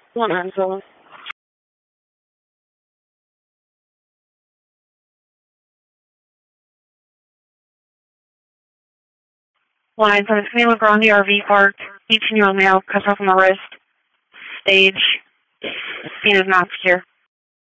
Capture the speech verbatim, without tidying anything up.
one nine seven. Line from the Camilo Grande R V Park, eighteen-year-old male, cuffed off on the wrist, stage, scene is not secure.